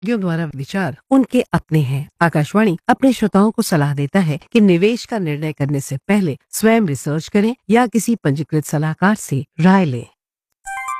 द्वारा विचार उनके अपने हैं। आकाशवाणी अपने श्रोताओं को सलाह देता है कि निवेश का निर्णय करने से पहले स्वयं रिसर्च करें या किसी पंजीकृत सलाहकार से राय लें।